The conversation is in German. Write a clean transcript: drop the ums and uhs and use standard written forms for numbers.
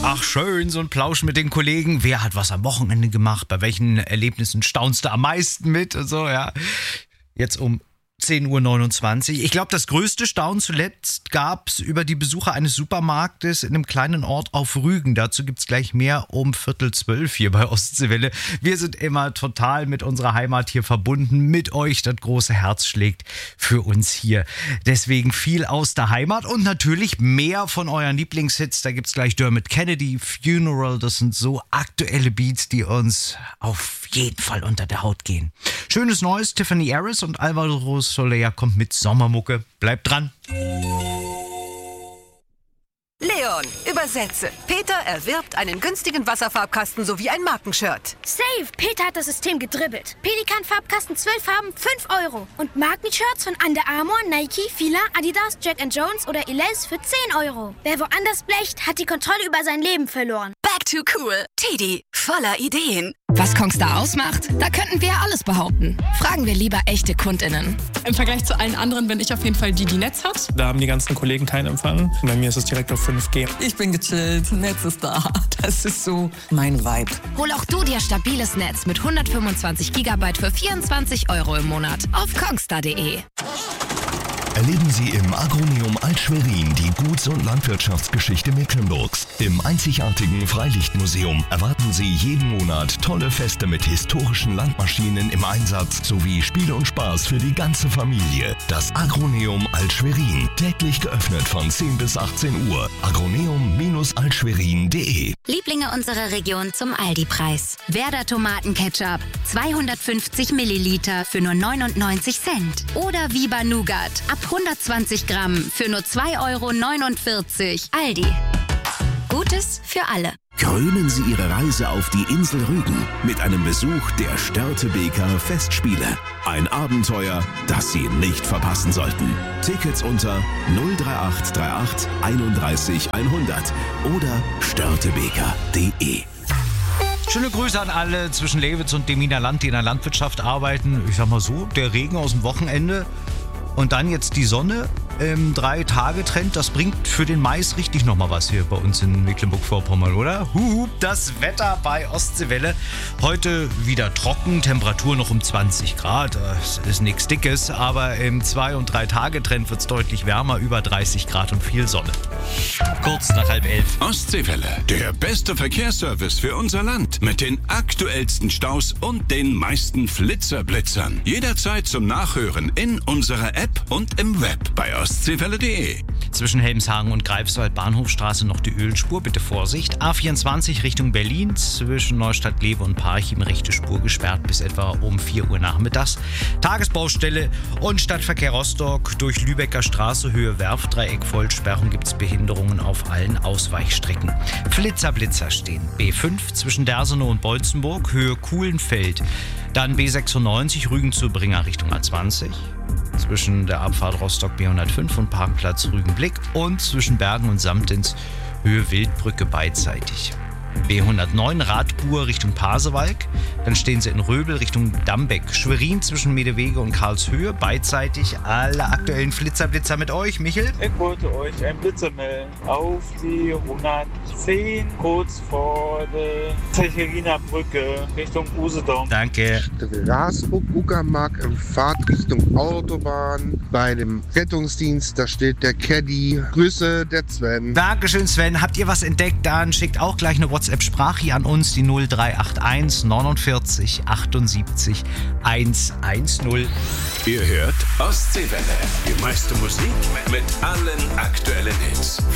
Ach schön, so ein Plausch mit den Kollegen. Wer hat was am Wochenende gemacht? Bei welchen Erlebnissen staunst du am meisten mit? Und so, ja. Jetzt um 10.29 Uhr. Ich glaube, das größte Staunen zuletzt gab es über die Besucher eines Supermarktes in einem kleinen Ort auf Rügen. Dazu gibt es gleich mehr um 11:45 hier bei Ostseewelle. Wir sind immer total mit unserer Heimat hier verbunden, mit euch. Das große Herz schlägt für uns hier. Deswegen viel aus der Heimat und natürlich mehr von euren Lieblingshits. Da gibt es gleich Dermot Kennedy, Funeral. Das sind so aktuelle Beats, die uns auf jeden Fall unter der Haut gehen. Schönes Neues, Tiffany Harris und Alvaro Soler kommt mit Sommermucke. Bleibt dran. Leon, übersetze. Peter erwirbt einen günstigen Wasserfarbkasten sowie ein Markenshirt. Safe! Peter hat das System gedribbelt. Pelikan-Farbkasten 12 Farben, 5 €. Und Markenshirts von Under Armour, Nike, Fila, Adidas, Jack & Jones oder Elize für 10 €. Wer woanders blecht, hat die Kontrolle über sein Leben verloren. Back to cool. Teddy, voller Ideen. Was Kongstar ausmacht? Da könnten wir ja alles behaupten. Fragen wir lieber echte KundInnen. Im Vergleich zu allen anderen bin ich auf jeden Fall die Netz hat. Da haben die ganzen Kollegen keinen Empfang. Bei mir ist es direkt auf 5G. Ich bin gechillt, Netz ist da. Das ist so mein Vibe. Hol auch du dir stabiles Netz mit 125 GB für 24 € im Monat auf kongstar.de. Erleben Sie im Agroneum Alt-Schwerin die Guts- und Landwirtschaftsgeschichte Mecklenburgs. Im einzigartigen Freilichtmuseum erwarten Sie jeden Monat tolle Feste mit historischen Landmaschinen im Einsatz sowie Spiel und Spaß für die ganze Familie. Das Agroneum Alt-Schwerin, täglich geöffnet von 10 bis 18 Uhr. agroneum-altschwerin.de. Lieblinge unserer Region zum Aldi-Preis. Werder Tomatenketchup, 250 Milliliter für nur 99 Cent. Oder Viva Nougat, ab 120 Gramm für nur 2,49 €. Aldi. Gutes für alle. Krönen Sie Ihre Reise auf die Insel Rügen mit einem Besuch der Störtebeker Festspiele. Ein Abenteuer, das Sie nicht verpassen sollten. Tickets unter 03838 31 100 oder störtebeker.de. Schöne Grüße an alle zwischen Lewitz und dem Wiener Land, die in der Landwirtschaft arbeiten. Ich sag mal so, der Regen aus dem Wochenende und dann jetzt die Sonne im 3-Tage-Trend. Das bringt für den Mais richtig nochmal was hier bei uns in Mecklenburg-Vorpommern, oder? Das Wetter bei Ostseewelle. Heute wieder trocken, Temperatur noch um 20 Grad. Das ist nichts Dickes, aber im 2- und 3-Tage-Trend wird es deutlich wärmer, über 30 Grad und viel Sonne. Kurz nach 10:30. Ostseewelle, der beste Verkehrsservice für unser Land. Mit den aktuellsten Staus und den meisten Flitzerblitzern. Jederzeit zum Nachhören in unserer App und im Web bei ostseewelle.de. Zwischen Helmshagen und Greifswald Bahnhofstraße noch die Ölspur, bitte Vorsicht. A24 Richtung Berlin, zwischen Neustadt-Glewe und Parchim rechte Spur gesperrt bis etwa um 4 Uhr nachmittags. Tagesbaustelle und Stadtverkehr Rostock durch Lübecker Straße, Höhe Werftdreieck, Vollsperrung gibt es Behinderungen auf allen Ausweichstrecken. Blitzer stehen. B5 zwischen Dersenow und Bolzenburg, Höhe Kuhlenfeld. Dann B96 Rügen zur Bringer Richtung A20. Zwischen der Abfahrt Rostock B105 und Parkplatz Rügenblick und zwischen Bergen und Samtens Höhe Wildbrücke beidseitig. B109 Radbuhr Richtung Pasewalk, dann stehen sie in Röbel Richtung Dambeck. Schwerin zwischen Medewege und Karlshöhe, beidseitig. Alle aktuellen Blitzer mit euch, Michel. Ich wollte euch einen Blitzer melden auf die 110, kurz vor der Techeriner Brücke Richtung Usedom. Danke. Straßburg-Uckermark in Fahrt Richtung Autobahn. Bei dem Rettungsdienst, da steht der Caddy. Grüße, der Sven. Dankeschön, Sven. Habt ihr was entdeckt? Dann schickt auch gleich eine WhatsApp-Sprache an uns, die 0381 49 78 110. Ihr hört Ostseewelle. Die meiste Musik mit allen aktuellen Hits.